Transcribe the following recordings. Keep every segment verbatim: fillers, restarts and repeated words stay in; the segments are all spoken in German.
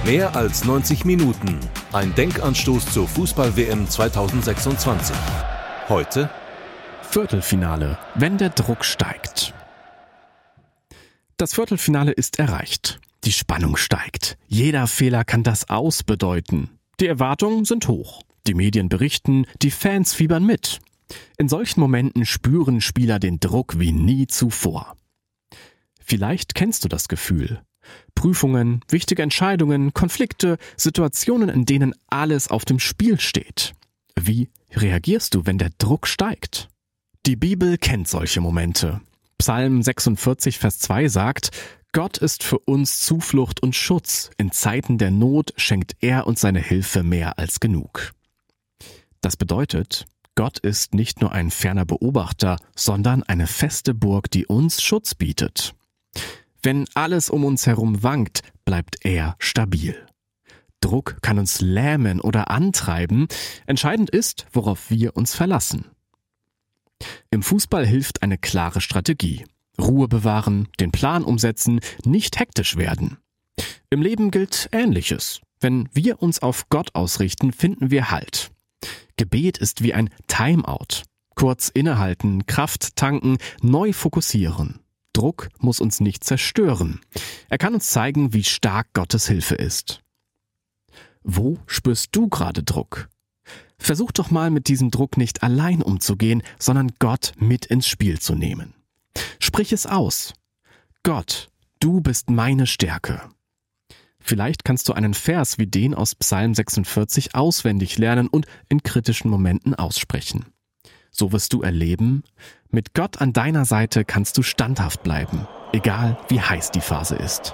Mehr als neunzig Minuten. Ein Denkanstoß zur Fußball-W M zweitausendsechsundzwanzig. Heute Viertelfinale, wenn der Druck steigt. Das Viertelfinale ist erreicht. Die Spannung steigt. Jeder Fehler kann das Aus bedeuten. Die Erwartungen sind hoch. Die Medien berichten, die Fans fiebern mit. In solchen Momenten spüren Spieler den Druck wie nie zuvor. Vielleicht kennst du das Gefühl. Prüfungen, wichtige Entscheidungen, Konflikte, Situationen, in denen alles auf dem Spiel steht. Wie reagierst du, wenn der Druck steigt? Die Bibel kennt solche Momente. Psalm sechsundvierzig, Vers zwei sagt: Gott ist für uns Zuflucht und Schutz. In Zeiten der Not schenkt er uns seine Hilfe mehr als genug. Das bedeutet, Gott ist nicht nur ein ferner Beobachter, sondern eine feste Burg, die uns Schutz bietet. Wenn alles um uns herum wankt, bleibt er stabil. Druck kann uns lähmen oder antreiben. Entscheidend ist, worauf wir uns verlassen. Im Fußball hilft eine klare Strategie. Ruhe bewahren, den Plan umsetzen, nicht hektisch werden. Im Leben gilt Ähnliches. Wenn wir uns auf Gott ausrichten, finden wir Halt. Gebet ist wie ein Timeout. Kurz innehalten, Kraft tanken, neu fokussieren. Druck muss uns nicht zerstören. Er kann uns zeigen, wie stark Gottes Hilfe ist. Wo spürst du gerade Druck? Versuch doch mal, mit diesem Druck nicht allein umzugehen, sondern Gott mit ins Spiel zu nehmen. Sprich es aus. Gott, du bist meine Stärke. Vielleicht kannst du einen Vers wie den aus Psalm sechsundvierzig auswendig lernen und in kritischen Momenten aussprechen. So wirst du erleben, mit Gott an deiner Seite kannst du standhaft bleiben, egal wie heiß die Phase ist.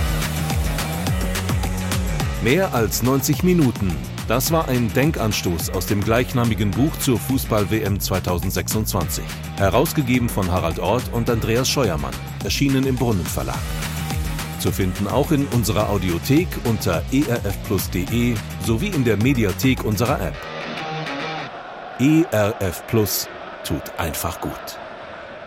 Mehr als neunzig Minuten. Das war ein Denkanstoß aus dem gleichnamigen Buch zur Fußball-W M zweitausendsechsundzwanzig. Herausgegeben von Harald Orth und Andreas Scheuermann. Erschienen im Brunnen Verlag. Zu finden auch in unserer Audiothek unter e r f plus punkt d e sowie in der Mediathek unserer App. E R F Plus tut einfach gut.